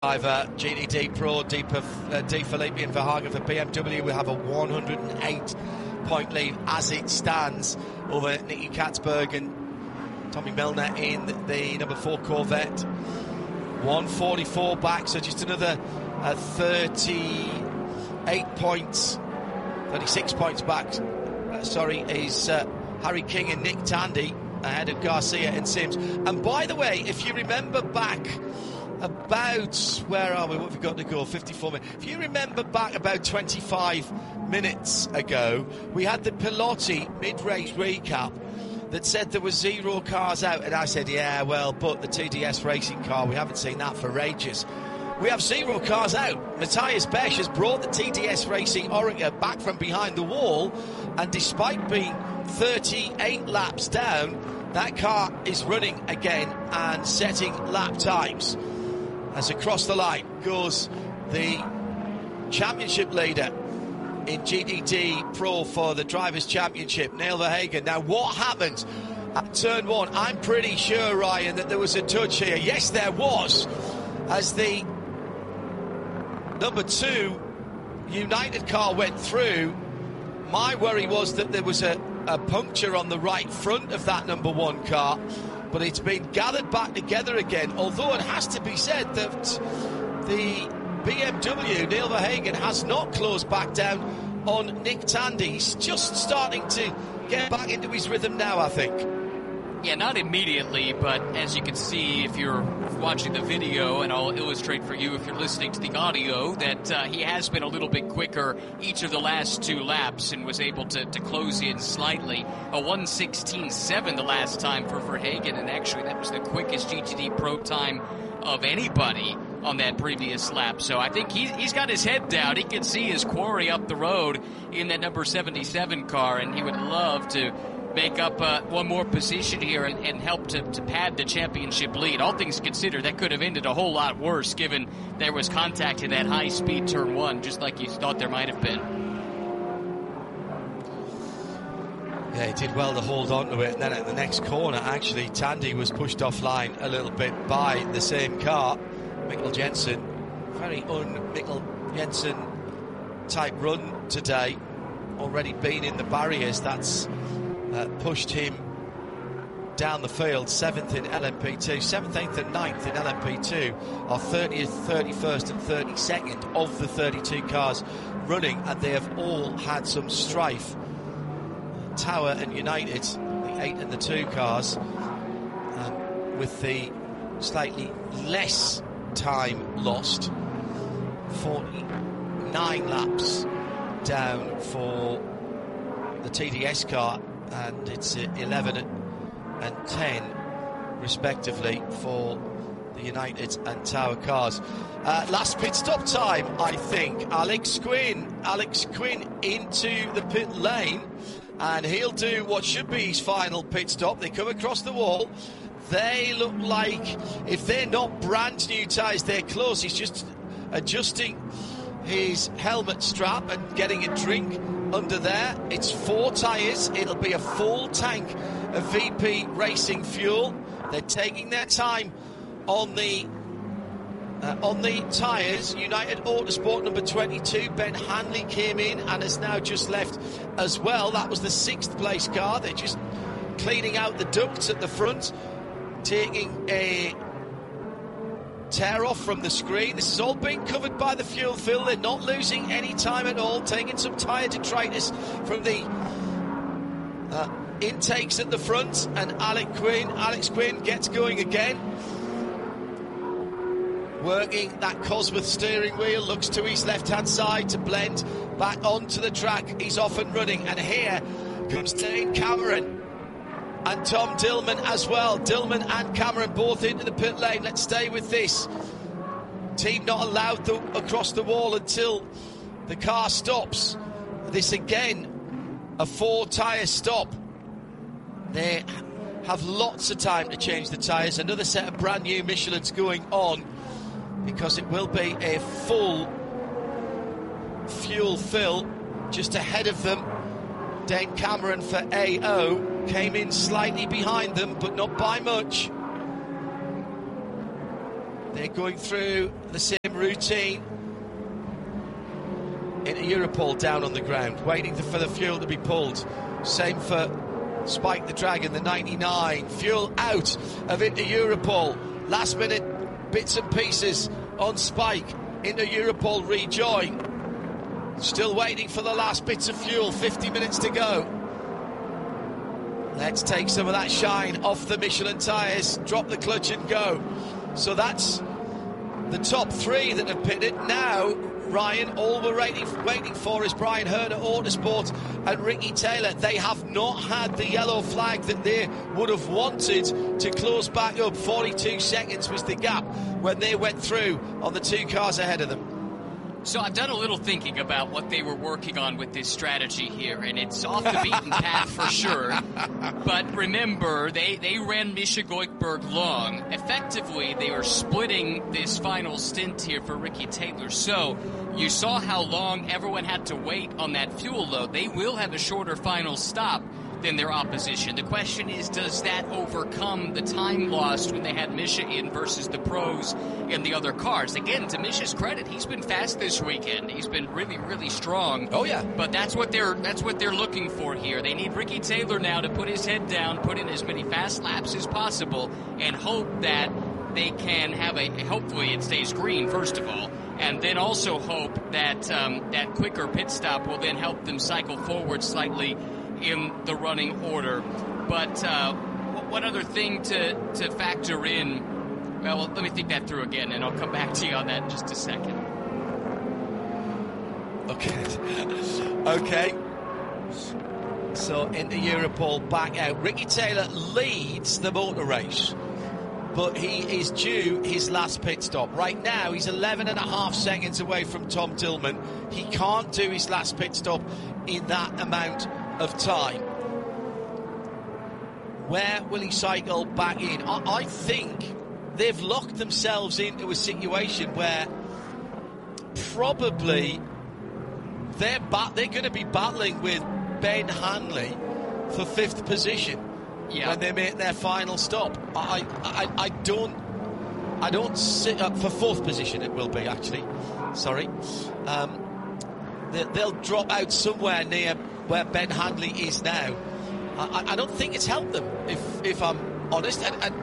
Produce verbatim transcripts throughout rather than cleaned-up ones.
Driver, G D D Pro, D. Uh, D. Filippi and Verhagen for B M W. We have a one hundred eight point lead as it stands over Nicky Katzberg and Tommy Milner in the number four Corvette. one forty-four back, so just another uh, thirty-eight points, thirty-six points back. Uh, sorry, is uh, Harry King and Nick Tandy ahead of Garcia and Sims. And by the way, if you remember back about, where are we, what have we got to go, fifty-four minutes. If you remember back about twenty-five minutes ago, we had the Pilotti mid-race recap that said there were zero cars out, and I said, yeah, well, but the T D S racing car, we haven't seen that for ages. We have zero cars out. Matthias Besch has brought the T D S Racing Oreca back from behind the wall, and despite being thirty-eight laps down, that car is running again and setting lap times. As across the line goes the championship leader in G D D Pro for the Drivers' Championship, Neil Verhagen. Now, what happened at turn one? I'm pretty sure, Ryan, that there was a touch here. Yes, there was, as the number two United car went through. My worry was that there was a, a puncture on the right front of that number one car, but it's been gathered back together again, although it has to be said that the B M W, Neil Verhagen, has not closed back down on Nick Tandy. He's just starting to get back into his rhythm now, I think. Yeah, not immediately, but as you can see if you're watching the video, and I'll illustrate for you if you're listening to the audio, that uh, he has been a little bit quicker each of the last two laps and was able to, to close in slightly. A one sixteen seven the last time for Verhagen, and actually that was the quickest G T D Pro time of anybody on that previous lap. So I think he's, he's got his head down. He can see his quarry up the road in that number seventy-seven car, and he would love to make up uh, one more position here and, and help to, to pad the championship lead. All things considered, that could have ended a whole lot worse given there was contact in that high-speed turn one, just like you thought there might have been. Yeah, he did well to hold on to it, and then at the next corner, actually, Tandy was pushed offline a little bit by the same car, Mikkel Jensen. Very un-Mikkel Jensen type run today. Already been in the barriers. That's Uh, pushed him down the field, seventh in L M P two, seventh, eighth and ninth in L M P two are thirtieth, thirty-first and thirty-second of the thirty-two cars running, and they have all had some strife. Tower and United, the eight and the two cars, um, with the slightly less time lost, forty-nine laps down for the T D S car, and it's eleven and ten respectively for the United and Tower cars. Uh, last pit stop time, I think. Alex Quinn, Alex Quinn into the pit lane, and he'll do what should be his final pit stop. They come across the wall. They look like, if they're not brand new tyres, they're close. He's just adjusting his helmet strap and getting a drink under there. It's four tyres. It'll be a full tank of V P Racing fuel. They're taking their time on the uh, on the tyres. United Autosport number twenty-two, Ben Hanley, came in and has now just left as well. That was the sixth place car. They're just cleaning out the ducts at the front, taking a tear off from the screen. This is all being covered by the fuel fill. They're not losing any time at all, taking some tyre detritus from the uh, intakes at the front, and Alex Quinn, Alex Quinn gets going again, working that Cosworth steering wheel, looks to his left hand side to blend back onto the track. He's off and running, and here comes Dane Cameron and Tom Dillman as well. Dillman and Cameron both into the pit lane. Let's stay with this. Team not allowed the, across the wall until the car stops. This again, a four tyre stop. They have lots of time to change the tyres. Another set of brand new Michelins going on, because it will be a full fuel fill just ahead of them. Dane Cameron for A O came in slightly behind them, but not by much. They're going through the same routine. Into Europol down on the ground, waiting for the fuel to be pulled. Same for Spike the Dragon, the ninety-nine. Fuel out of Inter Europol. Last minute bits and pieces on Spike. Inter Europol rejoin. Still waiting for the last bits of fuel. fifty minutes to go. Let's take some of that shine off the Michelin tyres. Drop the clutch and go. So that's the top three that have pitted. Now, Ryan, all we're waiting, waiting for is Brian Herd at Autosport and Ricky Taylor. They have not had the yellow flag that they would have wanted to close back up. forty-two seconds was the gap when they went through on the two cars ahead of them. So I've done a little thinking about what they were working on with this strategy here, and it's off the beaten path for sure. But remember, they, they ran Misha Goikhberg long. Effectively, they were splitting this final stint here for Ricky Taylor. So you saw how long everyone had to wait on that fuel load. They will have a shorter final stop than their opposition. The question is, does that overcome the time lost when they had Misha in versus the pros and the other cars? Again, to Misha's credit, he's been fast this weekend. He's been really, really strong. Oh yeah. But that's what they're that's what they're looking for here. They need Ricky Taylor now to put his head down, put in as many fast laps as possible, and hope that they can have a, hopefully it stays green, first of all, and then also hope that um, that quicker pit stop will then help them cycle forward slightly in the running order. But uh, what other thing to, to factor in? Well, let me think that through again, and I'll come back to you on that in just a second. Okay. Okay. So into Europol back out. Ricky Taylor leads the motor race, but he is due his last pit stop. Right now, he's eleven and a half seconds away from Tom Tillman. He can't do his last pit stop in that amount of time. Where will he cycle back in? I, I think they've locked themselves into a situation where probably they're ba- they're going to be battling with Ben Hanley for fifth position yeah. when they make their final stop. I I, I don't I don't sit up for fourth position. It will be actually. Sorry, um, they, they'll drop out somewhere near where Ben Hanley is now. I, I don't think it's helped them, if if I'm honest. And, and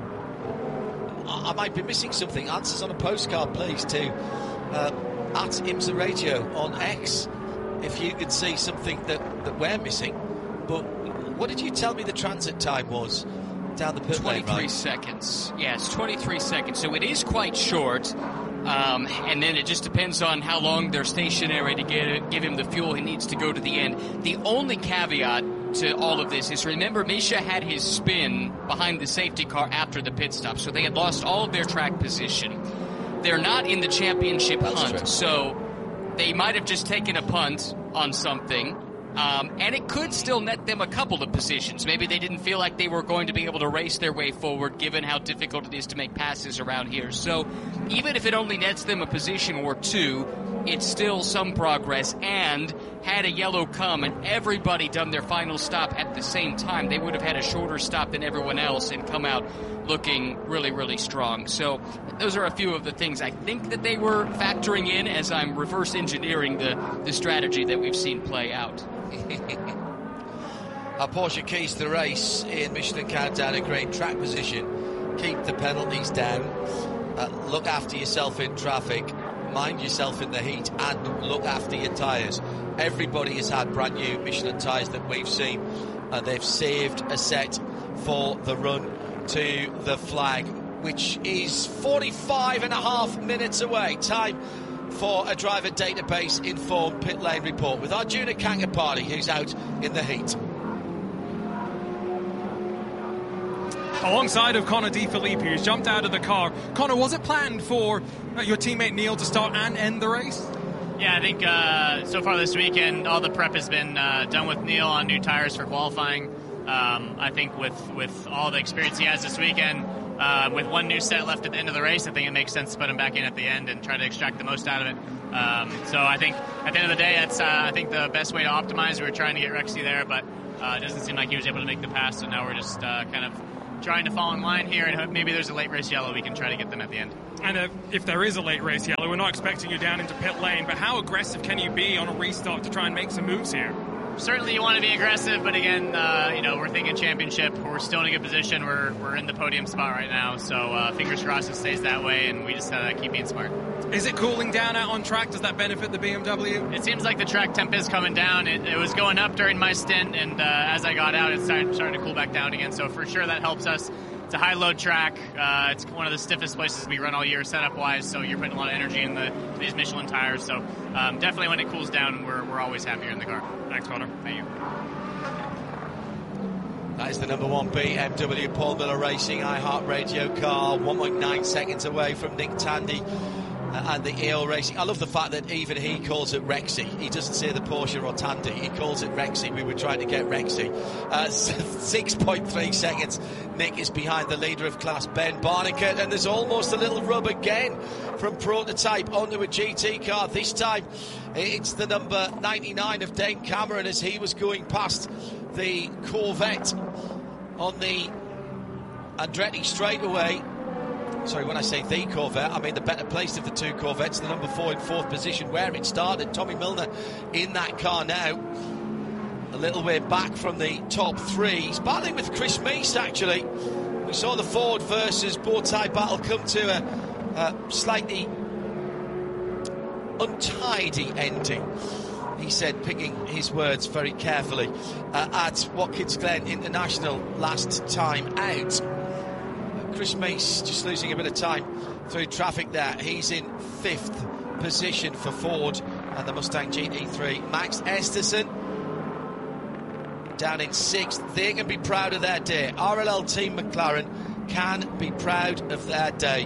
I might be missing something. Answers on a postcard, please, to uh, at IMSA Radio on X, if you could see something that, that we're missing. But what did you tell me the transit time was down the pit lane? twenty-three seconds. Yes, twenty-three seconds. So it is quite short. Um, and then it just depends on how long they're stationary to get it, give him the fuel he needs to go to the end. The only caveat to all of this is, remember, Misha had his spin behind the safety car after the pit stop, so they had lost all of their track position. They're not in the championship That's hunt, true. so they might have just taken a punt on something. Um, and it could still net them a couple of positions. Maybe they didn't feel like they were going to be able to race their way forward, given how difficult it is to make passes around here. So even if it only nets them a position or two, it's still some progress. And had a yellow come and everybody done their final stop at the same time, they would have had a shorter stop than everyone else and come out looking really, really strong. So those are a few of the things I think that they were factoring in as I'm reverse engineering the, the strategy that we've seen play out. Our Porsche keys to the race in Michelin Countdown, a great track position. Keep the penalties down. Uh, look after yourself in traffic. Mind yourself in the heat, and look after your tyres. Everybody has had brand new Michelin tyres that we've seen. Uh, they've saved a set for the run to the flag, which is forty-five and a half minutes away. Time for a driver database informed pit lane report with Arjuna Kankapati, who's out in the heat. Alongside of Connor De Phillippi, who's jumped out of the car. Connor, was it planned for uh, your teammate Neil to start and end the race? Yeah, I think uh, so far this weekend, all the prep has been uh, done with Neil on new tires for qualifying. Um, I think with, with all the experience he has this weekend, Uh, with one new set left at the end of the race, I think it makes sense to put him back in at the end and try to extract the most out of it. Um, so I think at the end of the day, that's uh, I think the best way to optimize. We were trying to get Rexy there, but uh, it doesn't seem like he was able to make the pass, so now we're just uh, kind of trying to fall in line here, and hope maybe there's a late race yellow. We can try to get them at the end. And uh, if there is a late race yellow, we're not expecting you down into pit lane, but how aggressive can you be on a restart to try and make some moves here? Certainly you want to be aggressive, but again, uh, you know, we're thinking championship. We're still in a good position. We're we're in the podium spot right now, so uh, fingers crossed it stays that way, and we just uh, keep being smart. Is it cooling down out on track? Does that benefit the B M W? It seems like the track temp is coming down. It, it was going up during my stint, and uh, as I got out, it's starting, starting to cool back down again, so for sure that helps us. It's a high-load track. Uh, it's one of the stiffest places we run all year setup-wise, so you're putting a lot of energy in the these Michelin tires. So um, definitely when it cools down, we're, we're always happier in the car. Thanks, Connor. Thank you. That is the number one B M W Paul Miller Racing iHeartRadio car, one point nine seconds away from Nick Tandy uh, and the E O Racing. I love the fact that even he calls it Rexy. He doesn't say the Porsche or Tandy, he calls it Rexy. We were trying to get Rexy. Uh, six point three seconds. Nick is behind the leader of class, Ben Barnicoat, and there's almost a little rub again from prototype onto a G T car. This time it's the number ninety-nine of Dane Cameron as he was going past the Corvette on the Andretti straightaway. Sorry, when I say the Corvette, I mean the better placed of the two Corvettes, the number four in fourth position where it started. Tommy Milner in that car now, a little way back from the top three. He's battling with Chris Meese, actually. We saw the Ford versus Bowtie battle come to a, a slightly untidy ending, he said, picking his words very carefully, uh, at Watkins Glen International last time out. Chris Meese just losing a bit of time through traffic there. He's in fifth position for Ford and the Mustang G T three. Max Esterson down in sixth. They can be proud of their day. R L L Team McLaren can be proud of their day.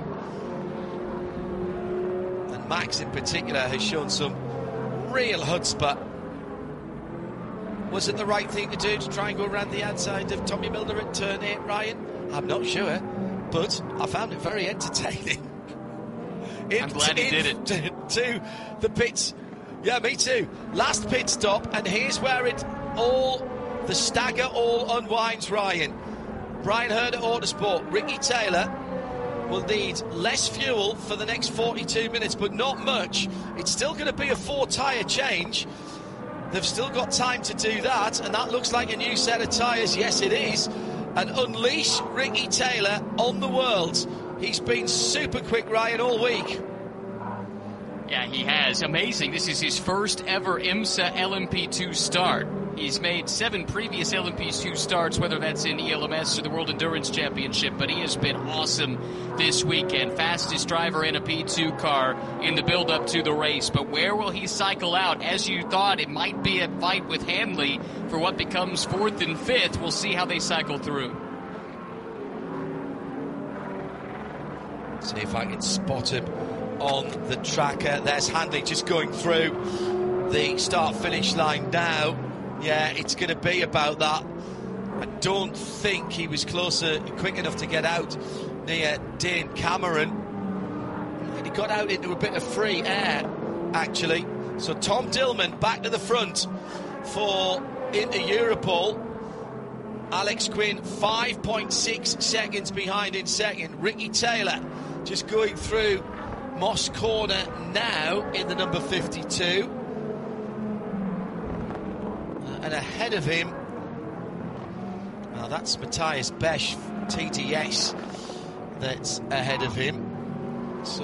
And Max in particular has shown some real chutzpah. Was it the right thing to do to try and go around the outside of Tommy Milner at turn eight, Ryan? I'm not sure, but I found it very entertaining. In, I'm glad he in, did it. To, to the pits. Yeah, me too. Last pit stop, and here's where it all, the stagger all unwinds, Ryan. Brian Herd at Autosport, Ricky Taylor will need less fuel for the next forty-two minutes, but not much. It's still going to be a four-tyre change. They've still got time to do that, and that looks like a new set of tyres. Yes, it is. And unleash Ricky Taylor on the world. He's been super quick, Ryan, all week. Yeah, he has. Amazing. This is his first ever IMSA L M P two start. He's made seven previous L M P two starts, whether that's in E L M S or the World Endurance Championship, but he has been awesome this weekend. Fastest driver in a P two car in the build-up to the race. But where will he cycle out? As you thought, it might be a fight with Hanley for what becomes fourth and fifth. We'll see how they cycle through. See if I can spot him on the tracker. There's Handley just going through the start-finish line now. Yeah, it's going to be about that. I don't think he was closer, quick enough to get out near Dane Cameron. And he got out into a bit of free air, actually. So Tom Dillman back to the front for into Europol. Alex Quinn five point six seconds behind in second. Ricky Taylor just going through Moss Corner now in the number fifty-two. And ahead of him, well, that's Matthias Besch, T D S, that's ahead of him. So,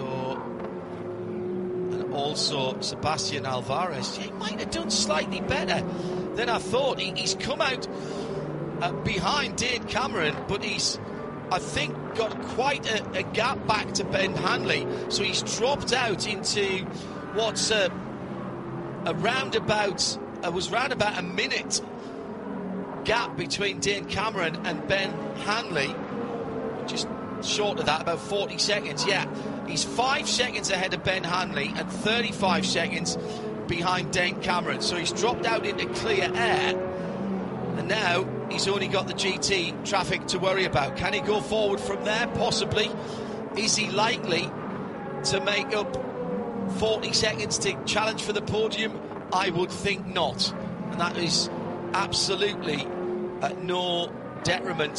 and also Sebastian Alvarez. He might have done slightly better than I thought. He, he's come out uh, behind Dane Cameron, but he's, I think, got quite a, a gap back to Ben Hanley. So he's dropped out into what's a, a roundabout. It was round about a minute gap between Dane Cameron and Ben Hanley. Just short of that, about forty seconds. Yeah, he's five seconds ahead of Ben Hanley and thirty-five seconds behind Dane Cameron. So he's dropped out into clear air. And now he's only got the G T traffic to worry about. Can he go forward from there? Possibly. Is he likely to make up forty seconds to challenge for the podium? I would think not, and that is absolutely at no detriment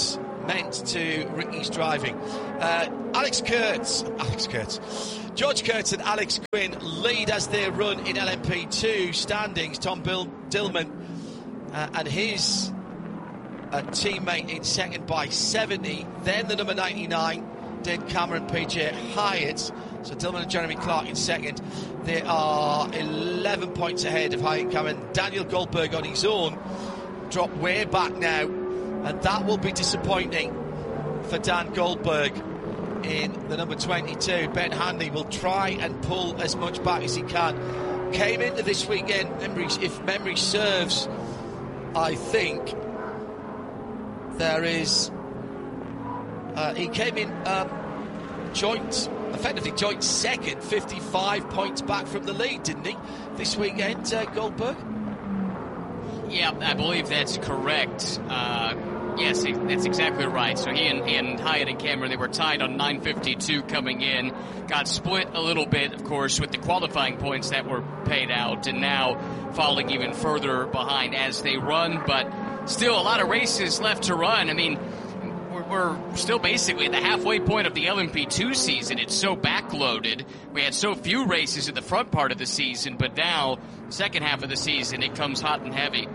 meant to Ricky's driving. Uh, Alex Kurtz, Alex Kurtz, George Kurtz and Alex Quinn lead as they run in L M P two standings. Tom Bill, Dillman uh, and his uh, teammate in second by seventy. Then the number ninety-nine, Dan Cameron, P J Hyatt. So Dillman and Jeremy Clark in second. They are eleven points ahead of Hyatt and Cameron. Daniel Goldberg on his own dropped way back now, and that will be disappointing for Dan Goldberg in the number twenty-two. Ben Hanley will try and pull as much back as he can. Came into this weekend, if memory serves, I think there is uh, he came in um, joint effectively joint second, fifty-five points back from the lead, didn't he, this weekend, uh, Goldberg? Yeah, I believe that's correct. Uh, yes, that's exactly right. So he and, he and Hyatt and Cameron, they were tied on nine fifty-two coming in. Got split a little bit, of course, with the qualifying points that were paid out, and now falling even further behind as they run. But still a lot of races left to run. I mean, we're, we're still basically at the halfway point of the L M P two season. It's so backloaded. We had so few races in the front part of the season, but now, second half of the season, it comes hot and heavy.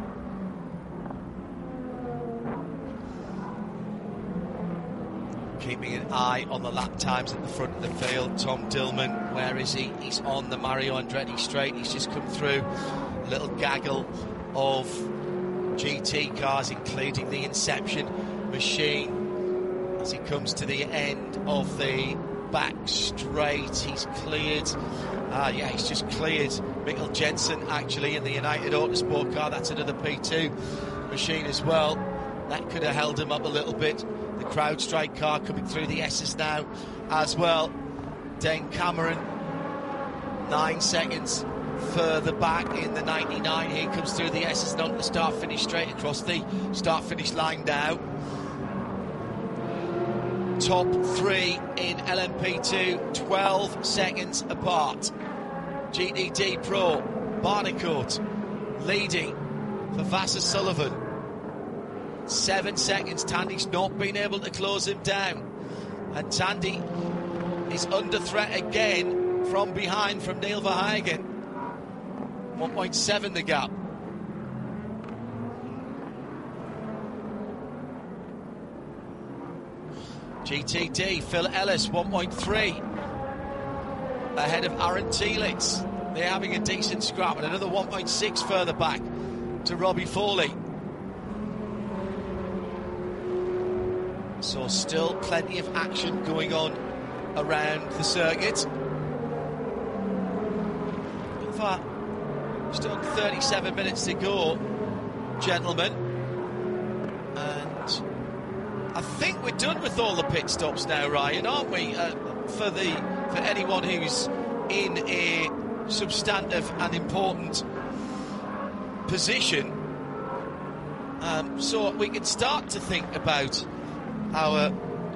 Keeping an eye on the lap times at the front of the field. Tom Dillman, where is he? He's on the Mario Andretti straight. He's just come through a little gaggle of G T cars, including the Inception machine. As he comes to the end of the back straight, he's cleared. Uh, yeah, he's just cleared Mikkel Jensen, actually, in the United Autosport car. That's another P two machine as well. That could have held him up a little bit. The CrowdStrike car coming through the S's now as well. Dane Cameron, nine seconds further back in the ninety-nine. Here comes through the S's, not the start-finish, straight across the start-finish line now. Top three in L M P two, twelve seconds apart. G T D Pro, Barnicoat leading for Vasser Sullivan. Seven seconds. Tandy's not been able to close him down. And Tandy is under threat again from behind from Neil Verhagen. one point seven the gap. G T D, Phil Ellis, one point three. Ahead of Aaron Telitz. They're having a decent scrap, and another one point six further back to Robbie Foley. So still plenty of action going on around the circuit. In fact, still thirty-seven minutes to go, gentlemen. And I think we're done with all the pit stops now, Ryan, aren't we? Uh, for the for anyone who's in a substantive and important position. Um, so we can start to think about our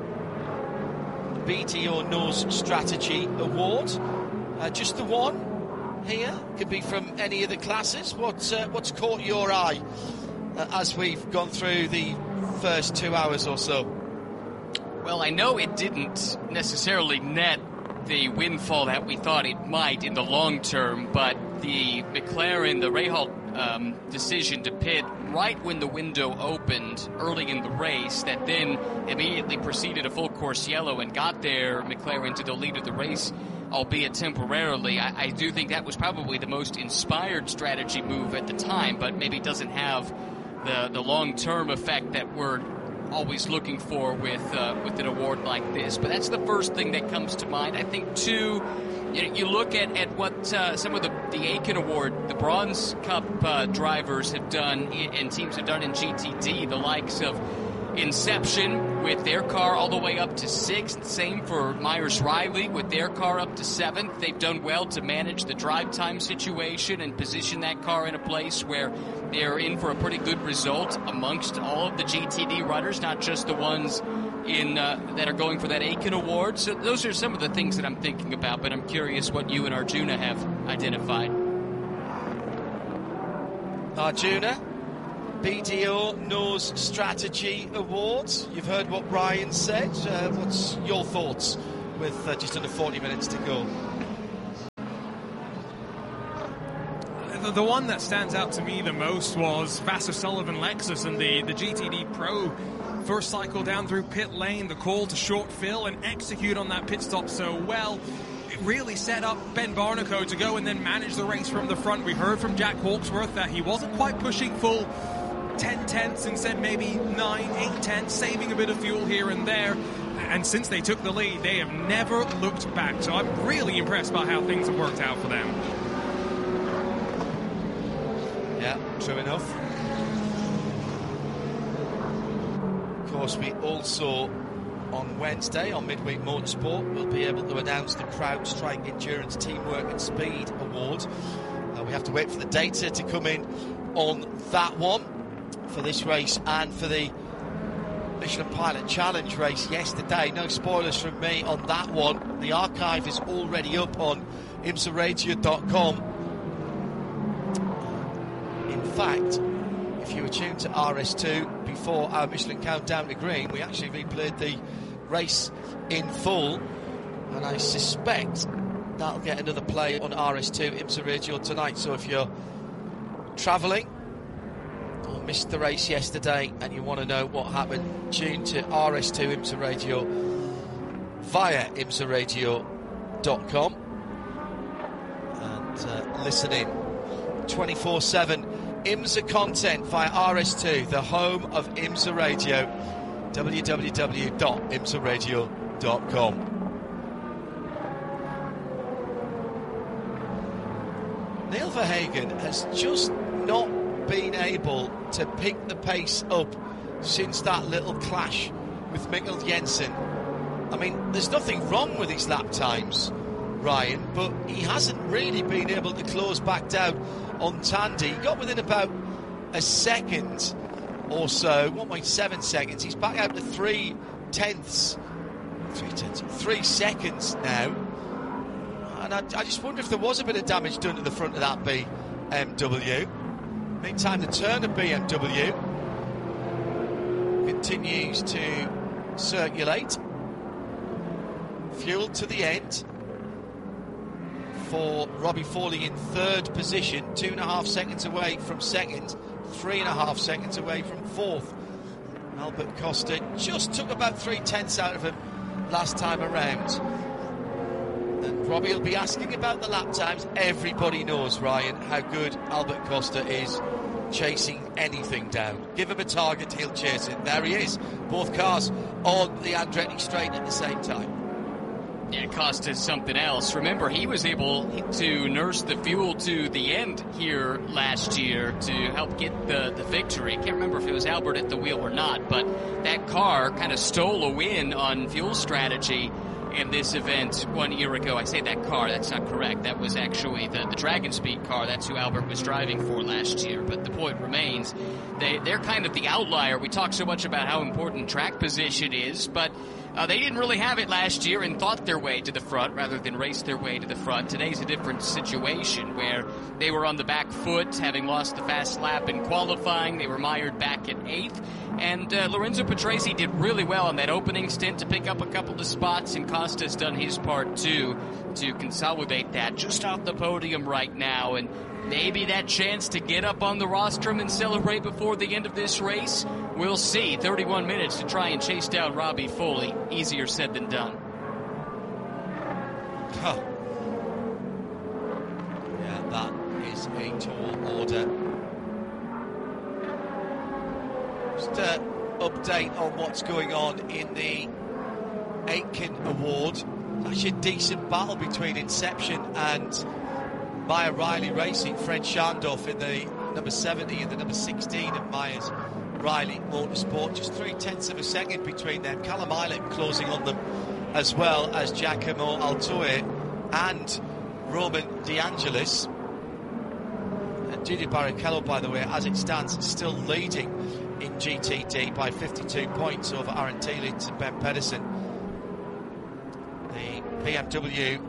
B T O Nose Strategy Award. Uh, just the one here. Could be from any of the classes. What's, uh, what's caught your eye uh, as we've gone through the first two hours or so? Well, I know it didn't necessarily net the windfall that we thought it might in the long term, but the McLaren, the Rahal um, decision to pit right when the window opened early in the race, that then immediately preceded a full course yellow and got their McLaren to the lead of the race, albeit temporarily. I, I do think that was probably the most inspired strategy move at the time, but maybe doesn't have the, the long-term effect that we're always looking for with uh, with an award like this. But that's the first thing that comes to mind. I think, too, you, you look at, at what uh, some of the, the Aiken Award, the Bronze Cup uh, drivers have done and teams have done in G T D, the likes of Inception with their car all the way up to sixth. Same for Myers Riley with their car up to seventh. They've done well to manage the drive time situation and position that car in a place where they're in for a pretty good result amongst all of the G T D runners, not just the ones in uh, that are going for that Aiken Award. So those are some of the things that I'm thinking about, but I'm curious what you and Arjuna have identified. Arjuna? B D O Nose Strategy Awards. You've heard what Ryan said. Uh, what's your thoughts with uh, just under forty minutes to go? The, the one that stands out to me the most was Vassar Sullivan Lexus and the, the G T D Pro. First cycle down through pit lane, the call to short fill and execute on that pit stop so well. It really set up Ben Barnicoat to go and then manage the race from the front. We heard from Jack Hawksworth that he wasn't quite pushing full ten tenths, instead maybe nine, eight tenths, saving a bit of fuel here and there. And since they took the lead, they have never looked back. So I'm really impressed by how things have worked out for them. Yeah, true enough. Of course, we also, on Wednesday, on Midweek Motorsport, we'll be able to announce the CrowdStrike Endurance Teamwork and Speed Award. Uh, we have to wait for the data to come in on that one, for this race and for the Michelin Pilot Challenge race yesterday. No spoilers from me on that one. The archive is already up on imsa radio dot com. In fact, if you were tuned to R S two before our Michelin Countdown to Green, we actually replayed the race in full, and I suspect that'll get another play on R S two IMSA Radio tonight. So if you're travelling or missed the race yesterday and you want to know what happened, tune to R S two IMSA Radio via imsa radio dot com and uh, listen in twenty-four seven. IMSA content via R S two, the home of IMSA Radio, w w w dot imsa radio dot com. Neil Verhagen has just not been able to pick the pace up since that little clash with Mikkel Jensen. I mean, there's nothing wrong with his lap times, Ryan, but he hasn't really been able to close back down on Tandy. He got within about a second or so, one point seven seconds. He's back out to three tenths, three tenths, three seconds now. And I, I just wonder if there was a bit of damage done to the front of that B M W. Meantime, the turn of B M W continues to circulate. Fuel to the end for Robbie Foley in third position, two and a half seconds away from second, three and a half seconds away from fourth. Albert Costa just took about three tenths out of him last time around. And Robbie will be asking about the lap times. Everybody knows, Ryan, how good Albert Costa is chasing anything down. Give him a target, he'll chase it. There he is. Both cars on the Andretti straight at the same time. Yeah, Costa's something else. Remember, he was able to nurse the fuel to the end here last year to help get the, the victory. Can't remember if it was Albert at the wheel or not, but that car kind of stole a win on fuel strategy in this event one year ago. I say that car, that's not correct. That was actually the, the Dragon Speed car. That's who Albert was driving for last year. But the point remains, they, they're kind of the outlier. We talk so much about how important track position is, but Uh, they didn't really have it last year and thought their way to the front rather than race their way to the front. Today's a different situation where they were on the back foot, having lost the fast lap in qualifying. They were mired back at eighth. And uh, Lorenzo Patrese did really well on that opening stint to pick up a couple of spots, and Costa's done his part too to consolidate that just off the podium right now. And maybe that chance to get up on the rostrum and celebrate before the end of this race, we'll see. thirty-one minutes to try and chase down Robbie Foley. Easier said than done. Huh. Yeah, that is a tall order. Just an update on what's going on in the Aitken Award. It's actually a decent battle between Inception and Meyer Riley Racing. Fred Schandorf in the number seventy and the number sixteen of Myers Riley Motorsport. Just three tenths of a second between them. Callum Eilert closing on them, as well as Giacomo Altoe and Roman De Angelis. And Giulio Barrichello, by the way, as it stands, still leading in G T D by fifty-two points over Aaron Thielitz and Ben Pedersen. The B M W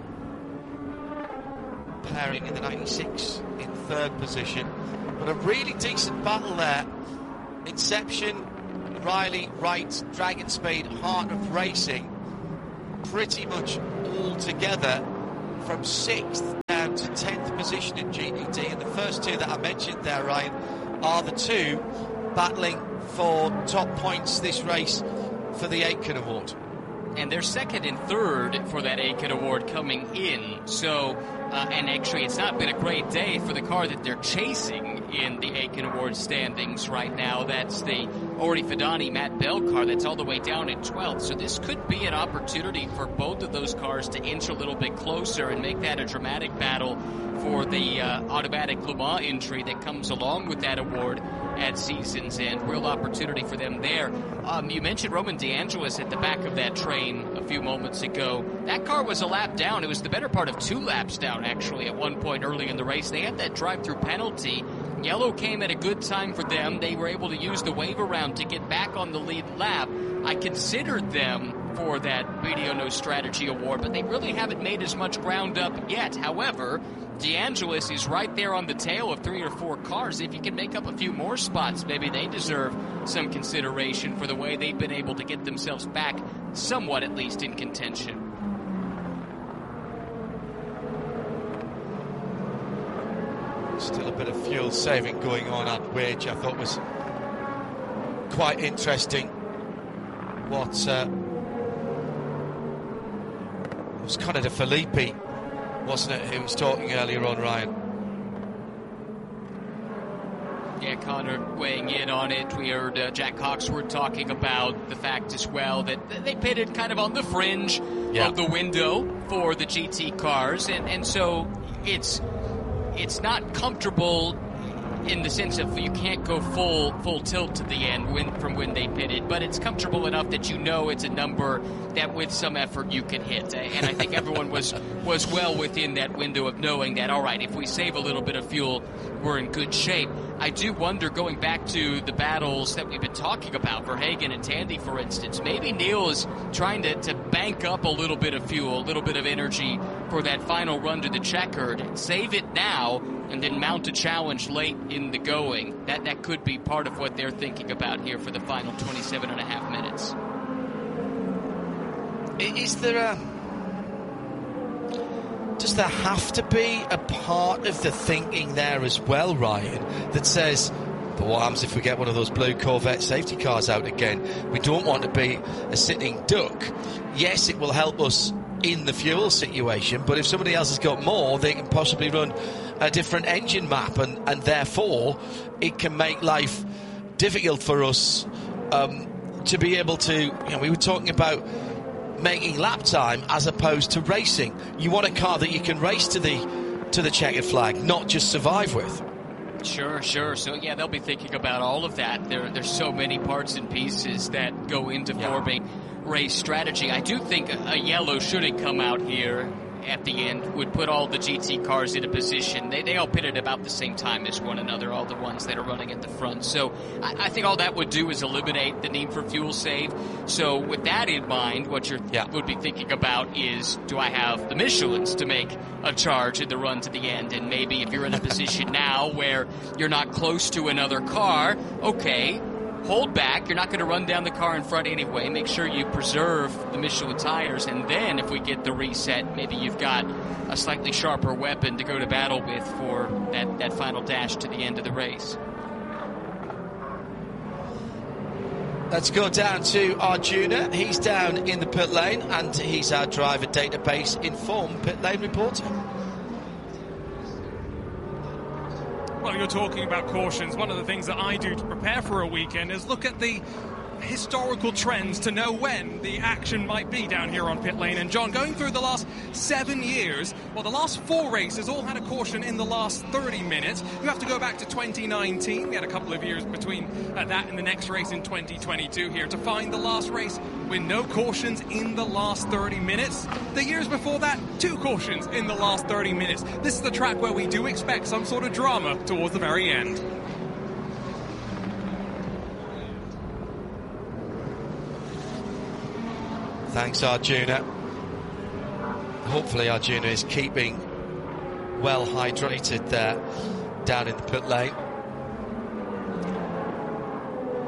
pairing in the ninety-six in third position. But a really decent battle there Inception, Riley, Wright, Dragon Speed, Heart of Racing, pretty much all together from sixth down to tenth position in G T D. And the first two that I mentioned there, Ryan, are the two battling for top points this race for the Aitken Award. And they're second and third for that Aitken Award coming in. So, uh, and actually it's not been a great day for the car that they're chasing in the Aitken Award standings right now. That's the Ori Fidani Matt Bell car that's all the way down at twelfth. So this could be an opportunity for both of those cars to inch a little bit closer and make that a dramatic battle for the uh, automatic Le Mans entry that comes along with that award at season's end. Real opportunity for them there. Um, you mentioned Roman DeAngelis at the back of that train a few moments ago. That car was a lap down. It was the better part of two laps down, actually, at one point early in the race. They had that drive-through penalty. Yellow came at a good time for them. They were able to use the wave around to get back on the lead lap. I considered them for that Radio No Strategy Award, but they really haven't made as much ground up yet. However, DeAngelis is right there on the tail of three or four cars. If you can make up a few more spots, maybe they deserve some consideration for the way they've been able to get themselves back, somewhat at least, in contention. Still a bit of fuel saving going on at Wedge. I thought was quite interesting. What uh, it was Conor De Filippi, wasn't it, who was talking earlier on, Ryan? Yeah, Conor weighing in on it. We heard uh, Jack Hawksworth talking about the fact as well that they pitted kind of on the fringe yeah. of the window for the G T cars, and, and so it's it's not comfortable in the sense of you can't go full full tilt to the end when, from when they pitted, but it's comfortable enough that you know it's a number that with some effort you can hit. And I think everyone was was well within that window of knowing that, all right, if we save a little bit of fuel, we're in good shape. I do wonder, going back to the battles that we've been talking about, Verhagen and Tandy, for instance, maybe Neil is trying to, to bank up a little bit of fuel, a little bit of energy for that final run to the checkered. Save it now and then mount a challenge late in the going. That that could be part of what they're thinking about here for the final twenty-seven and a half minutes. Is there a... Does there have to be a part of the thinking there as well, Ryan, that says, but what happens if we get one of those blue Corvette safety cars out again? We don't want to be a sitting duck. Yes, it will help us in the fuel situation, but if somebody else has got more, they can possibly run a different engine map, and, and therefore it can make life difficult for us um, to be able to, you know, we were talking about making lap time as opposed to racing. You want a car that you can race to the to the checkered flag, not just survive with. Sure, sure. So, yeah, they'll be thinking about all of that. There, there's so many parts and pieces that go into yeah. forming race strategy. I do think a, a yellow, should it come out here at the end, would put all the G T cars in a position. They, they all pitted about the same time as one another, all the ones that are running at the front. So I, I think all that would do is eliminate the need for fuel save. So with that in mind, what you yeah. would be thinking about is, do I have the Michelins to make a charge in the run to the end? And maybe if you're in a position now where you're not close to another car, okay, hold back. You're not going to run down the car in front anyway. Make sure you preserve the Michelin tires, and then if we get the reset, maybe you've got a slightly sharper weapon to go to battle with for that, that final dash to the end of the race. Let's go down to Arjuna. He's down in the pit lane, and he's our driver database informed pit lane reporter. Well, you're talking about cautions. One of the things that I do to prepare for a weekend is look at the historical trends to know when the action might be down here on pit lane. And John, going through the last seven years, well, the last four races all had a caution in the last thirty minutes. You have to go back to twenty nineteen. We had a couple of years between uh, that and the next race in twenty twenty-two here to find the last race with no cautions in the last thirty minutes. The years before that, two cautions in the last thirty minutes. This is the track where we do expect some sort of drama towards the very end. Thanks, Arjuna. Hopefully Arjuna is keeping well hydrated there down in the pit lane.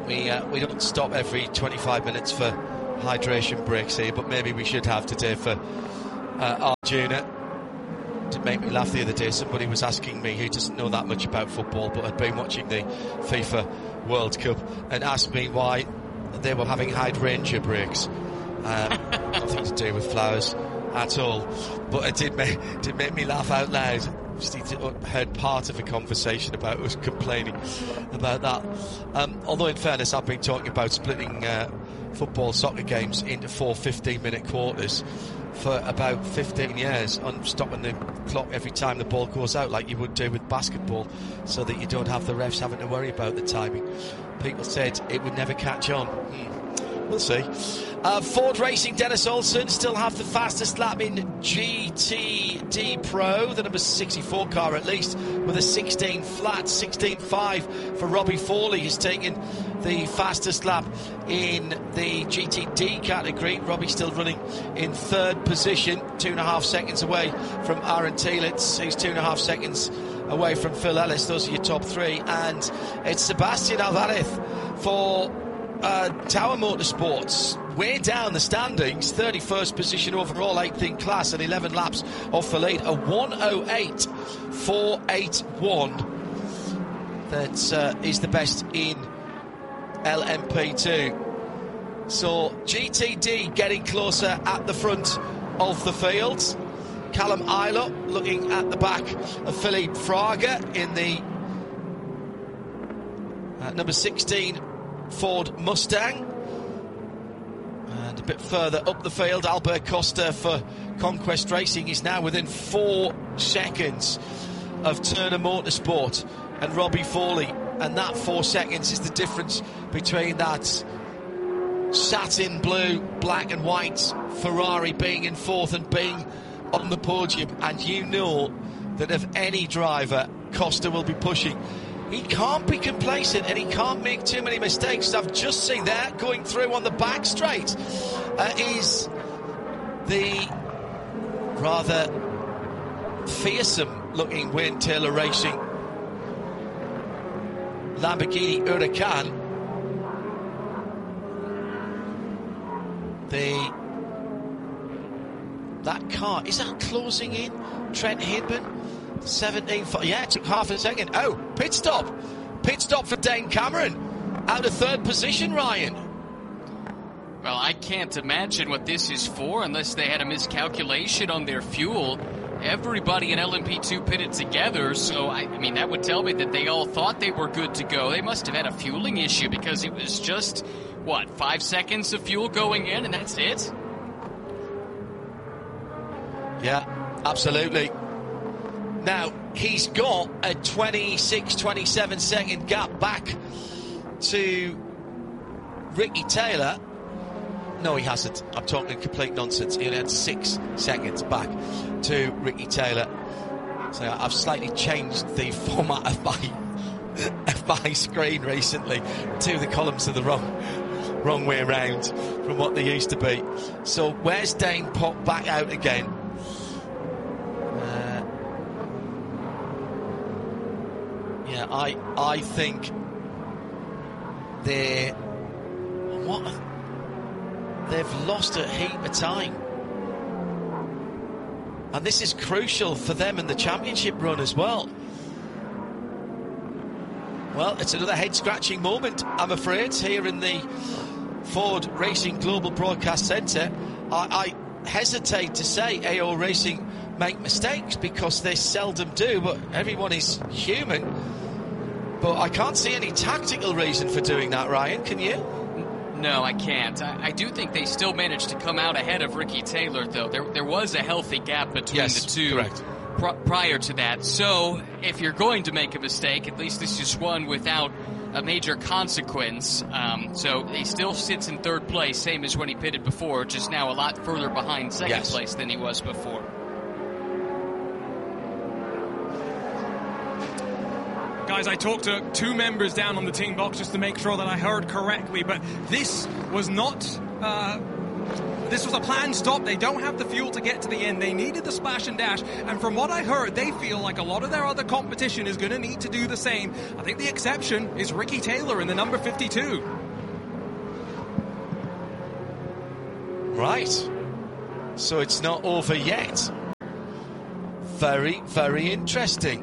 we uh, we don't stop every twenty-five minutes for hydration breaks here, but maybe we should have today for uh, Arjuna. Did make me laugh the other day. Somebody was asking me, who doesn't know that much about football but had been watching the FIFA World Cup, and asked me why they were having hydrangea breaks. Um, nothing to do with flowers at all, but it did make, did make me laugh out loud. Just heard part of a conversation about us complaining about that. Um, although in fairness, I've been talking about splitting uh, football soccer games into four fifteen minute quarters for about fifteen years, on stopping the clock every time the ball goes out, like you would do with basketball, so that you don't have the refs having to worry about the timing. People said it would never catch on. Hmm. We'll see. Uh, Ford Racing, Dennis Olsen still have the fastest lap in G T D Pro, the number sixty-four car at least, with a sixteen flat, sixteen five for Robbie Fawley, who's taken the fastest lap in the G T D category. Robbie still running in third position, two and a half seconds away from Aaron Telitz, who's two and a half seconds away from Phil Ellis. Those are your top three. And it's Sebastian Alvarez for uh, Tower Motorsports, way down the standings, thirty-first position overall, eighth in class, and eleven laps off the lead. A one oh eight four eighty-one. That uh, is the best in L M P two. So G T D getting closer at the front of the field. Callum Ilott looking at the back of Philippe Fraga in the uh, number sixteen Ford Mustang. And a bit further up the field, Albert Costa for Conquest Racing is now within four seconds of Turner Motorsport and Robbie Fawley. And that four seconds is the difference between that satin blue, black and white Ferrari being in fourth and being on the podium. And you know that if any driver, Costa will be pushing. He can't be complacent and he can't make too many mistakes. I've just seen that going through on the back straight uh, is the rather fearsome looking Wayne Taylor Racing Lamborghini Huracan. The that car, is that closing in? Trent Hindman, seventeen, yeah, it took half a second. Oh, pit stop. Pit stop for Dane Cameron. Out of third position, Ryan. Well, I can't imagine what this is for unless they had a miscalculation on their fuel. Everybody in L M P two pitted together, so I, I mean, that would tell me that they all thought they were good to go. They must have had a fueling issue because it was just, what, five seconds of fuel going in and that's it? Yeah, absolutely. Now, he's got a twenty-six, twenty-seven second gap back to Ricky Taylor. No, he hasn't. I'm talking complete nonsense. He only had six seconds back to Ricky Taylor. So I've slightly changed the format of my of my screen recently to the columns of the wrong wrong way around from what they used to be. So where's Dane popped back out again? Uh, yeah, I I think they're what. They've lost a heap of time. And this is crucial for them in the championship run as well. Well, it's another head-scratching moment, I'm afraid, here in the Ford Racing Global Broadcast Centre. I, I hesitate to say A O Racing make mistakes because they seldom do, but everyone is human. But I can't see any tactical reason for doing that, Ryan, can you? No, I can't. I, I do think they still managed to come out ahead of Ricky Taylor, though. There, there was a healthy gap between yes, the two pr- prior to that. So, if you're going to make a mistake, at least this is one without a major consequence. Um, so, he still sits in third place, same as when he pitted before, just now a lot further behind second yes. place than he was before. Guys, I talked to two members down on the team box just to make sure that I heard correctly, but this was not uh, this was a planned stop. They don't have the fuel to get to the end. They needed the splash and dash. And from what I heard, they feel like a lot of their other competition is going to need to do the same. I think the exception is Ricky Taylor in the number fifty-two. Right. So it's not over yet. Very, very interesting.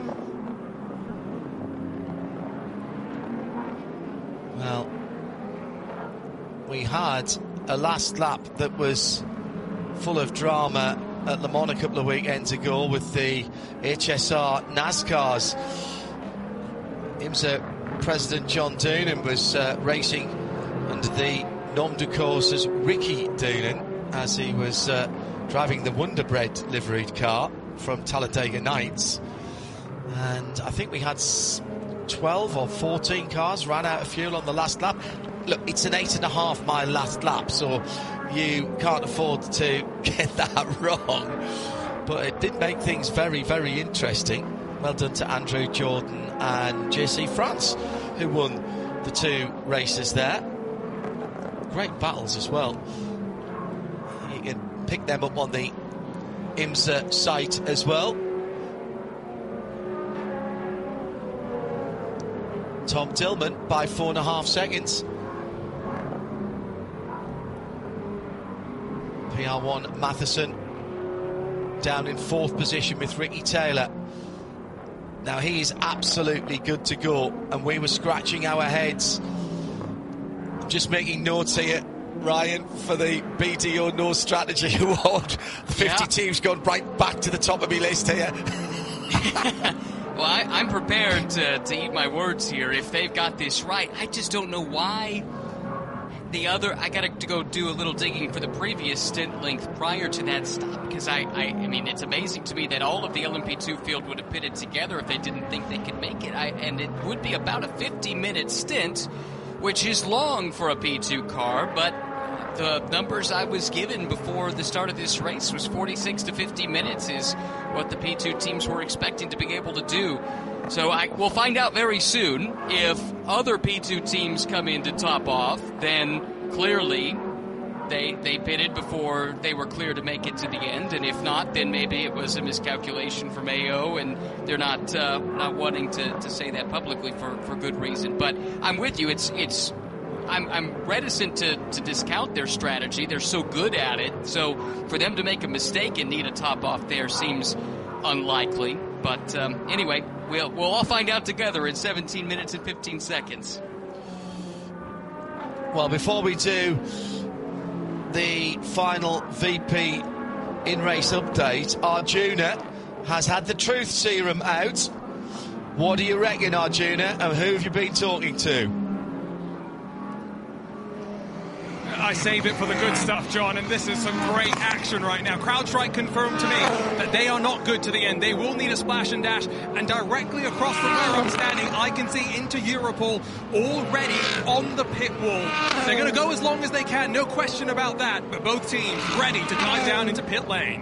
Well, we had a last lap that was full of drama at Le Mans a couple of weekends ago with the H S R NASCARs. IMSA President John Doonan was uh, racing under the nom de course as Ricky Doonan as he was uh, driving the Wonder Bread liveried car from Talladega Nights. And I think we had twelve or fourteen cars ran out of fuel on the last lap. Look, it's an eight and a half mile last lap, so you can't afford to get that wrong. But it did make things very, very interesting. Well done to Andrew Jordan and J C France, who won the two races there. Great battles as well. You can pick them up on the IMSA site as well. Tom Dillman by four and a half seconds. P R one Matheson down in fourth position with Ricky Taylor. Now he is absolutely good to go, and we were scratching our heads. I'm just making notes here, Ryan, for the B D O No Strategy Award. The fifty yeah. teams gone right back to the top of my list here. Well, I, I'm prepared to, to eat my words here if they've got this right. I just don't know why the other... I got to go do a little digging for the previous stint length prior to that stop, because I, I, I mean, it's amazing to me that all of the L M P two field would have pitted together if they didn't think they could make it. I, and it would be about a fifty-minute stint, which is long for a P two car, but the numbers I was given before the start of this race was forty-six to fifty minutes is what the P two teams were expecting to be able to do. So I, we'll find out very soon. If other P two teams come in to top off, then clearly they they pitted before they were clear to make it to the end. And if not, then maybe it was a miscalculation from A O, and they're not uh, not wanting to, to say that publicly for, for good reason. But I'm with you. It's it's. I'm, I'm reticent to, to discount their strategy. They're so good at it. So for them to make a mistake and need a top off there seems unlikely. But um, anyway, we'll we'll all find out together in seventeen minutes and fifteen seconds. Well, before we do the final V P in-race update, Arjuna has had the truth serum out. What do you reckon, Arjuna, and who have you been talking to? I save it for the good stuff, John, and this is some great action right now. CrowdStrike confirmed to me that they are not good to the end. They will need a splash and dash, and directly across from where I'm standing, I can see into Europol already on the pit wall. They're going to go as long as they can, no question about that, but both teams ready to dive down into pit lane.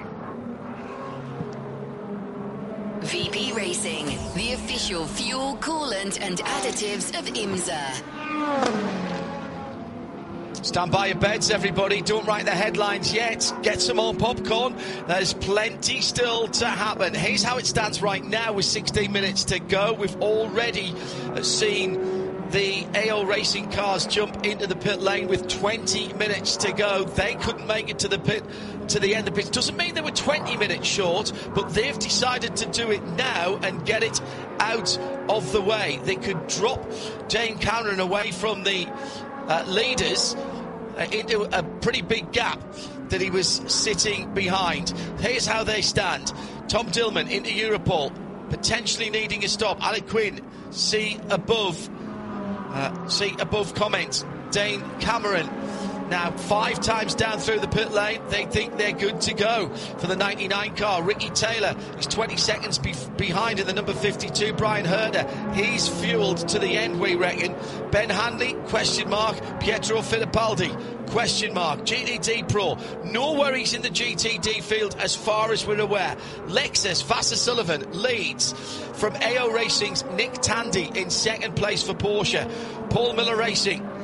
V P Racing, the official fuel, coolant and additives of IMSA. Stand by your beds, everybody. Don't write the headlines yet. Get some more popcorn. There's plenty still to happen. Here's how it stands right now with sixteen minutes to go. We've already seen the A O Racing cars jump into the pit lane with twenty minutes to go. They couldn't make it to the pit, to the end of the pit. Doesn't mean they were twenty minutes short, but they've decided to do it now and get it out of the way. They could drop Dane Cameron away from the Uh, leaders uh, into a pretty big gap that he was sitting behind. Here's how they stand. Tom Dillman into Europol, potentially needing a stop. Alec Quinn, see above, uh, see above comments. Dane Cameron, now five times down through the pit lane. They think they're good to go for the ninety-nine car. Ricky Taylor is twenty seconds be- behind in the number fifty-two, Brian Herder. He's fueled to the end, we reckon. Ben Hanley, question mark. Pietro Fittipaldi, question mark. G T D Pro, no worries in the G T D field as far as we're aware. Lexus, Vasser Sullivan leads from A O Racing's Nick Tandy in second place for Porsche. Paul Miller Racing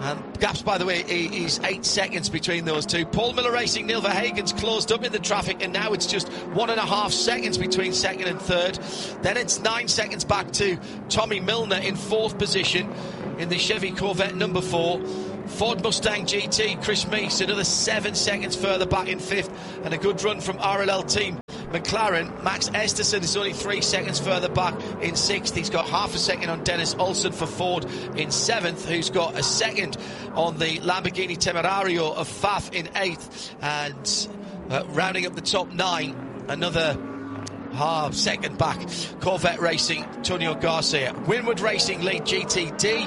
And gaps, by the way, is eight seconds between those two. Paul Miller Racing, Neil Verhagen's closed up in the traffic, and now it's just one and a half seconds between second and third. Then it's nine seconds back to Tommy Milner in fourth position in the Chevy Corvette number four. Ford Mustang G T, Chris Meese, another seven seconds further back in fifth, and a good run from R L L team McLaren. Max Esterson is only three seconds further back in sixth. He's got half a second on Dennis Olsen for Ford in seventh, who's got a second on the Lamborghini Temerario of Pfaff in eighth. And uh, rounding up the top nine, another half second back, Corvette Racing, Antonio Garcia. Winward Racing lead G T D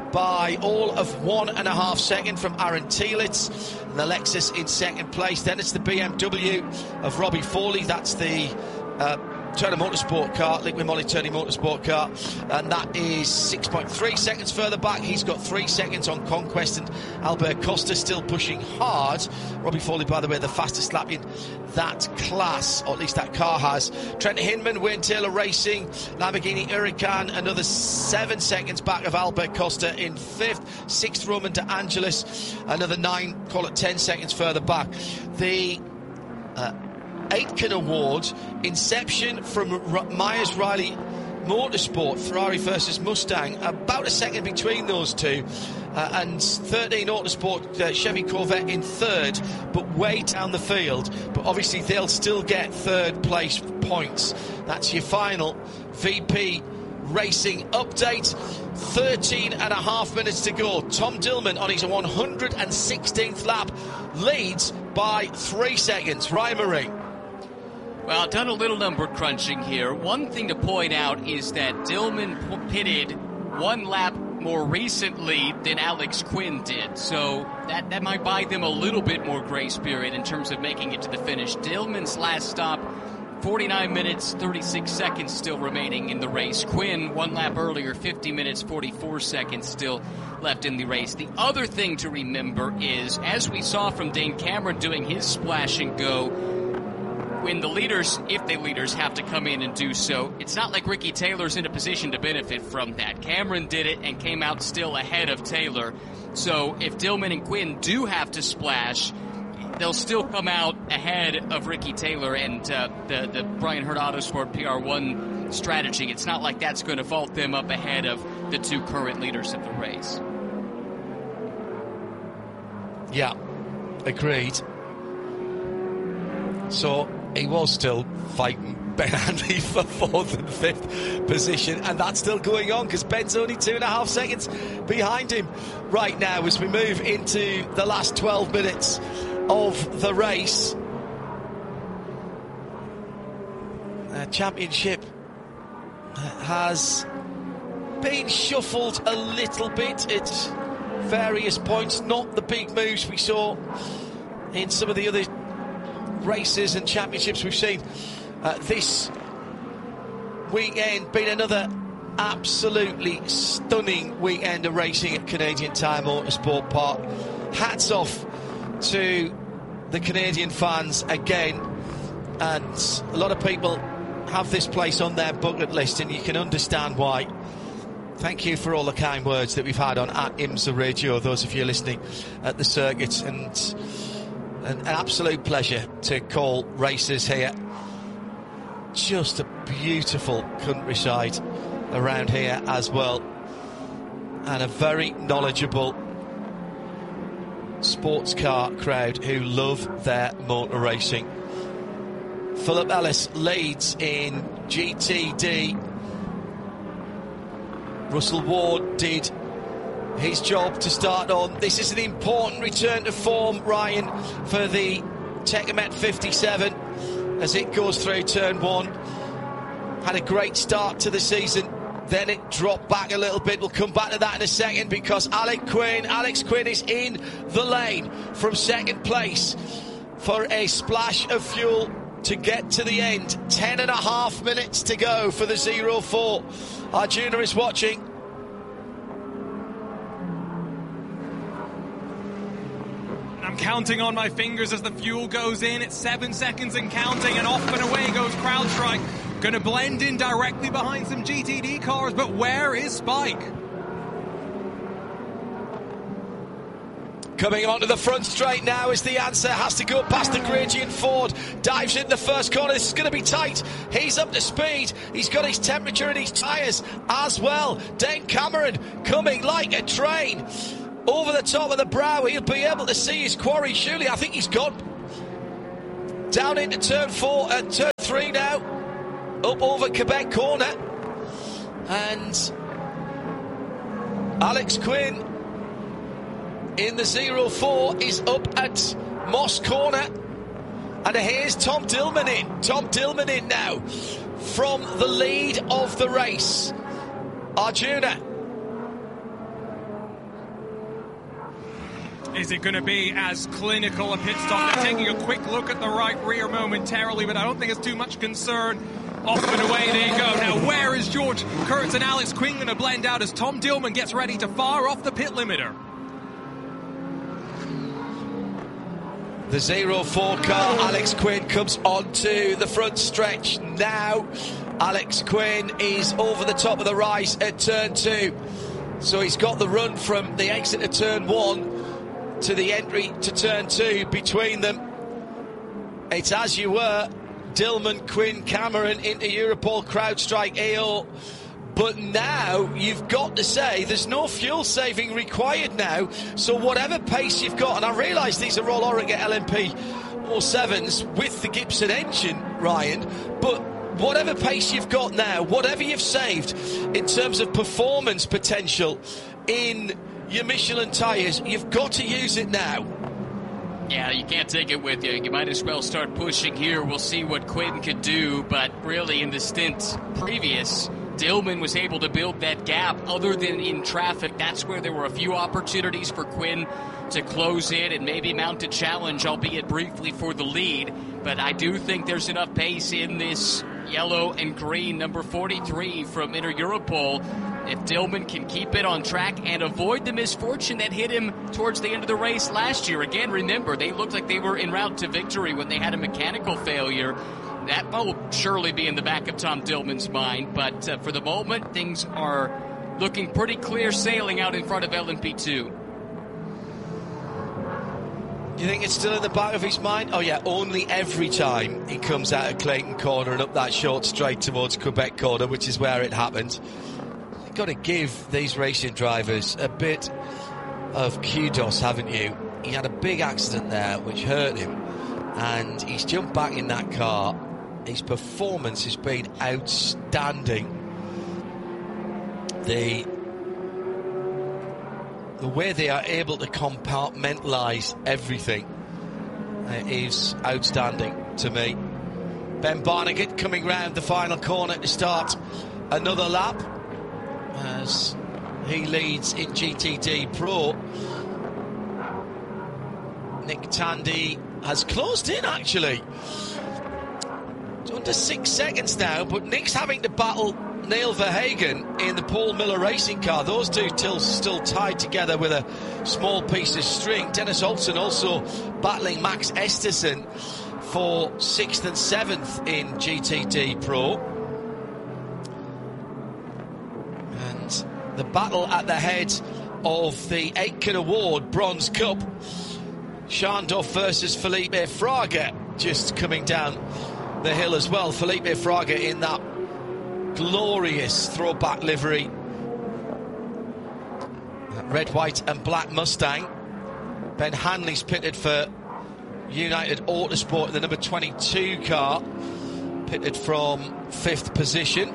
by all of one and a half second from Aaron Telitz. And the Lexus in second place. Then it's the B M W of Robbie Foley. That's the uh, Turner Motorsport car, Liqui Moly Turner Motorsport car, and that is six point three seconds further back. He's got three seconds on Conquest, and Albert Costa still pushing hard. Robbie Foley, by the way, the fastest lap in that class, or at least that car has. Trent Hinman, Wayne Taylor Racing, Lamborghini Huracan, another seven seconds back of Albert Costa in fifth. Sixth, Roman De Angelis, another nine, call it ten seconds further back. The uh, Aitken Award, Inception from R- Myers Riley Motorsport, Ferrari versus Mustang, about a second between those two, uh, and thirteen Autosport uh, Chevy Corvette in third, but way down the field. But obviously they'll still get third place points. That's your final V P Racing update. thirteen and a half minutes to go. Tom Dillman on his one hundred sixteenth lap leads by three seconds. Ryan Marie. Well, I've done a little number crunching here. One thing to point out is that Dillman pitted one lap more recently than Alex Quinn did. So that, that might buy them a little bit more grace period in terms of making it to the finish. Dillman's last stop, forty-nine minutes, thirty-six seconds still remaining in the race. Quinn, one lap earlier, fifty minutes, forty-four seconds still left in the race. The other thing to remember is, as we saw from Dane Cameron doing his splash and go, when the leaders, if the leaders have to come in and do so, it's not like Ricky Taylor's in a position to benefit from that. Cameron did it and came out still ahead of Taylor. So if Dillman and Quinn do have to splash, they'll still come out ahead of Ricky Taylor and uh, the, the Brian Hurt Autosport P R one strategy. It's not like that's going to vault them up ahead of the two current leaders of the race. Yeah, agreed. So he was still fighting Ben Hanley for fourth and fifth position, and that's still going on because Ben's only two and a half seconds behind him right now as we move into the last twelve minutes of the race. The championship has been shuffled a little bit at various points, not the big moves we saw in some of the other races and championships we've seen uh, this weekend. Been another absolutely stunning weekend of racing at Canadian Tire Motorsport Park. Hats off to the Canadian fans again, and a lot of people have this place on their bucket list, and you can understand why. Thank you for all the kind words that we've had on at IMSA Radio, those of you listening at the circuits, and An, an absolute pleasure to call races here. Just a beautiful countryside around here as well, and a very knowledgeable sports car crowd who love their motor racing. Philip Ellis leads in G T D. Russell Ward did his job to start on. This is an important return to form, Ryan, for the Tecamet fifty-seven as it goes through turn one. Had a great start to the season, then it dropped back a little bit. We'll come back to that in a second because Alex Quinn, Alex Quinn is in the lane from second place for a splash of fuel to get to the end. Ten and a half minutes to go for the zero four. Arjuna is watching. I'm counting on my fingers as the fuel goes in. It's seven seconds and counting, and off and away goes CrowdStrike. Going to blend in directly behind some G T D cars, but where is Spike? Coming onto the front straight now is the answer. Has to go past the gradient. Ford dives in the first corner. This is going to be tight. He's up to speed. He's got his temperature in his tyres as well. Dane Cameron coming like a train over the top of the brow. He'll be able to see his quarry. Surely, I think he's gone down into turn four and uh, turn three now. Up over Quebec corner. And Alex Quinn in the zero four is up at Moss corner. And here's Tom Dillman in. Tom Dillman in now from the lead of the race. Arjuna. Is it going to be as clinical a pit stop? They're taking a quick look at the right rear momentarily, but I don't think it's too much concern. Off and away they go. Now, where is George Kurtz and Alex Quinn going to blend out as Tom Dillman gets ready to fire off the pit limiter? The zero four car, Alex Quinn, comes onto the front stretch now. Alex Quinn is over the top of the rise at turn two. So he's got the run from the exit of turn one to the entry to turn two between them. It's as you were. Dillman, Quinn, Cameron into Europol, CrowdStrike, A O. But now you've got to say there's no fuel saving required now. So whatever pace you've got, and I realise these are all Oregon L M P oh sevens with the Gibson engine, Ryan, but whatever pace you've got now, whatever you've saved in terms of performance potential in your Michelin tyres, you've got to use it now. Yeah, you can't take it with you. You might as well start pushing here. We'll see what Quinn could do, but really in the stint previous, Dillman was able to build that gap other than in traffic. That's where there were a few opportunities for Quinn to close it and maybe mount a challenge, albeit briefly, for the lead. But I do think there's enough pace in this yellow and green number forty-three from Inter Europol. If Dillman can keep it on track and avoid the misfortune that hit him towards the end of the race last year. Again, remember, they looked like they were en route to victory when they had a mechanical failure. That will surely be in the back of Tom Dillman's mind. But uh, for the moment, things are looking pretty clear sailing out in front of L M P two. You think it's still in the back of his mind? Oh yeah, only every time he comes out of Clayton corner and up that short straight towards Quebec corner, which is where it happened. You've got to give these racing drivers a bit of kudos, haven't you? He had a big accident there which hurt him, and he's jumped back in that car. His performance has been outstanding. The the way they are able to compartmentalise everything uh, is outstanding to me. Ben Barnegat coming round the final corner to start another lap as he leads in G T D Pro. Nick Tandy has closed in, actually. It's under six seconds now, but Nick's having to battle Neil Verhagen in the Paul Miller racing car. Those two till still tied together with a small piece of string. Dennis Olsen also battling Max Esterson for sixth and seventh in G T D Pro. And the battle at the head of the Aitken Award Bronze Cup. Scharndorf versus Felipe Fraga just coming down the hill as well. Felipe Fraga in that glorious throwback livery, red, white and black Mustang. Ben Hanley's pitted for United Autosport in the number twenty-two car, pitted from fifth position.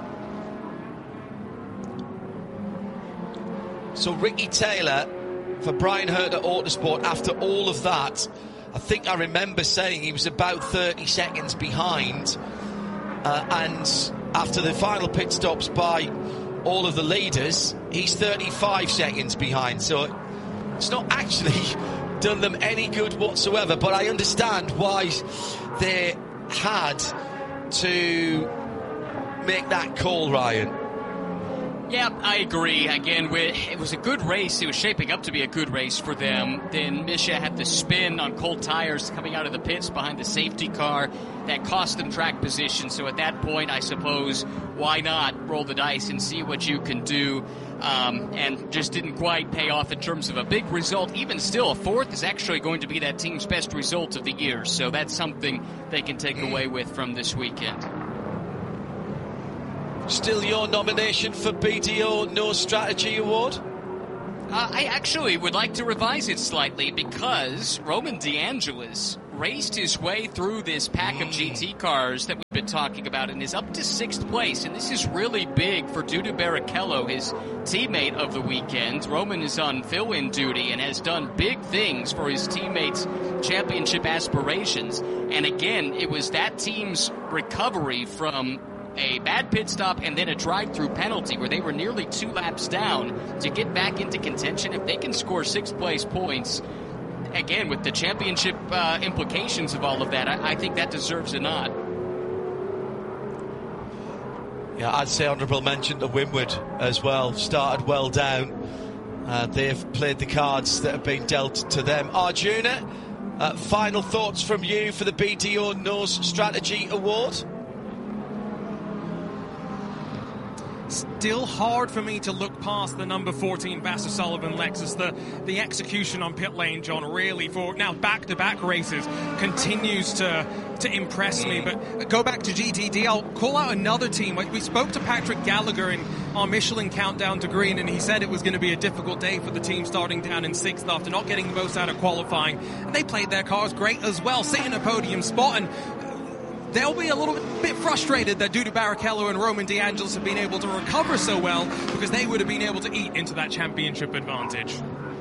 So Ricky Taylor for Brian Herter Autosport, after all of that, I think I remember saying he was about thirty seconds behind, uh, and after the final pit stops by all of the leaders, he's thirty-five seconds behind. So it's not actually done them any good whatsoever, but I understand why they had to make that call, Ryan. Yeah, I agree. Again, it was a good race. It was shaping up to be a good race for them. Then Misha had the spin on cold tires coming out of the pits behind the safety car. That cost them track position. So at that point, I suppose, why not roll the dice and see what you can do? Um, and just didn't quite pay off in terms of a big result. Even still, a fourth is actually going to be that team's best result of the year. So that's something they can take away with from this weekend. Still your nomination for B D O No Strategy Award? Uh, I actually would like to revise it slightly because Roman DeAngelis raced his way through this pack of G T cars that we've been talking about and is up to sixth place. And this is really big for Dudu Barrichello, his teammate of the weekend. Roman is on fill-in duty and has done big things for his teammates' championship aspirations. And again, it was that team's recovery from a bad pit stop and then a drive-through penalty where they were nearly two laps down to get back into contention. If they can score sixth place points, again, with the championship uh, implications of all of that, I, I think that deserves a nod. Yeah, I'd say honourable mention to Winward as well. Started well down. Uh, they've played the cards that have been dealt to them. Arjuna, uh, final thoughts from you for the B D O Nose Strategy Award? Still hard for me to look past the number fourteen Vasser Sullivan Lexus. The the execution on pit lane, John, really for now back-to-back races continues to to impress me. But go back to G T D. I'll call out another team. We spoke to Patrick Gallagher in our Michelin Countdown to Green, and he said it was going to be a difficult day for the team starting down in sixth after not getting the most out of qualifying. And they played their cars great as well, sitting in a podium spot. And they'll be a little bit frustrated that Dudu Barrichello and Roman DeAngelis have been able to recover so well, because they would have been able to eat into that championship advantage.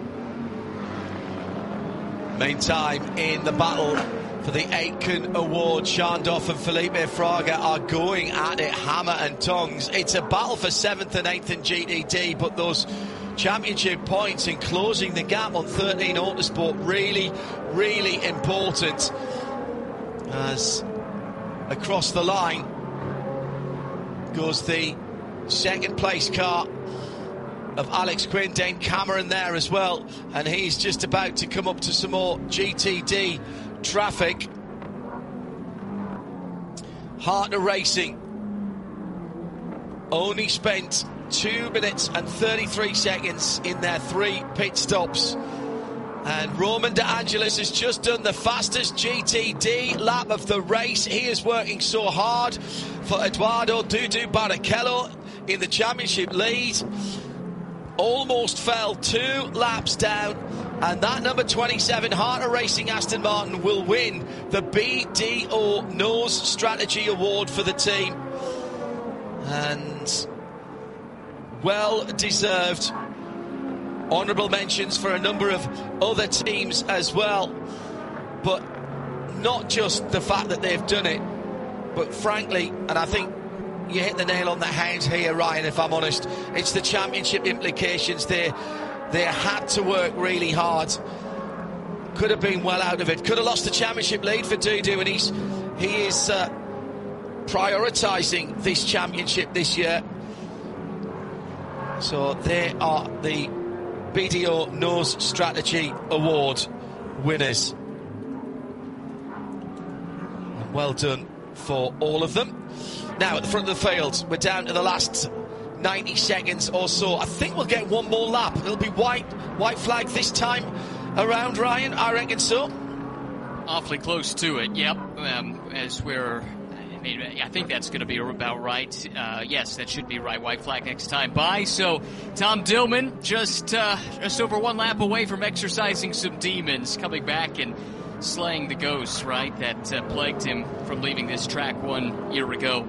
Main time in the battle for the Aitken Award. Schandorf and Felipe Fraga are going at it hammer and tongs. It's a battle for seventh and eighth in G T D, but those championship points and closing the gap on thirteen Autosport really, really important. As across the line goes the second place car of Alex Quinn. Dane Cameron there as well, and he's just about to come up to some more G T D traffic. Hartner Racing only spent two minutes and thirty-three seconds in their three pit stops. And Roman DeAngelis has just done the fastest G T D lap of the race. He is working so hard for Eduardo Dudu Barrichello in the championship lead. Almost fell two laps down. And that number twenty-seven Hartner Racing Aston Martin will win the B D O Nose Strategy Award for the team. And well deserved. Honourable mentions for a number of other teams as well, but not just the fact that they've done it, but frankly, and I think you hit the nail on the head here, Ryan, if I'm honest, it's the championship implications. They they had to work really hard. Could have been well out of it. Could have lost the championship lead for Dudu, and he's he is uh, prioritising this championship this year. So they are the B D O Nose Strategy Award winners. And well done for all of them. Now at the front of the field, we're down to the last ninety seconds or so. I think we'll get one more lap. It'll be white white flag this time around, Ryan. I reckon so. Awfully close to it, yep. Um, as we're I mean, I think that's going to be about right. Uh, yes, that should be right. White flag next time by. So Tom Dillman just uh, just over one lap away from exercising some demons, coming back and slaying the ghosts, right, that uh, plagued him from leaving this track one year ago.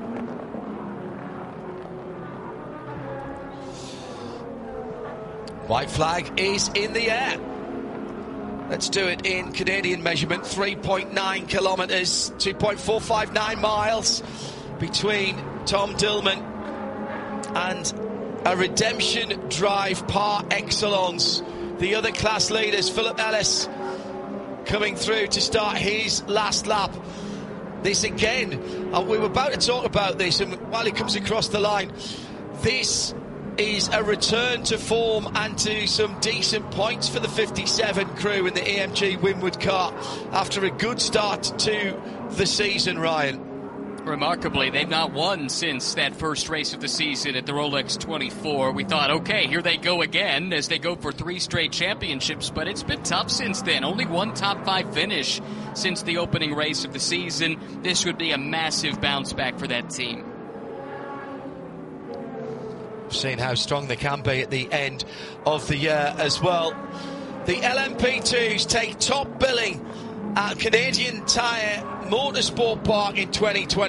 White flag is in the air. Let's do it in Canadian measurement. three point nine kilometres, two point four five nine miles between Tom Dillman and a redemption drive par excellence. The other class leaders, Philip Ellis, coming through to start his last lap. This again, uh, we were about to talk about this, and while he comes across the line, this is a return to form and to some decent points for the fifty-seven crew in the A M G Winward car after a good start to the season, Ryan. Remarkably, they've not won since that first race of the season at the Rolex twenty-four. We thought, okay, here they go again as they go for three straight championships, but it's been tough since then. Only one top five finish since the opening race of the season. This would be a massive bounce back for that team. We've seen how strong they can be at the end of the year as well. The L M P twos take top billing at Canadian Tire Motorsport Park in twenty twenty.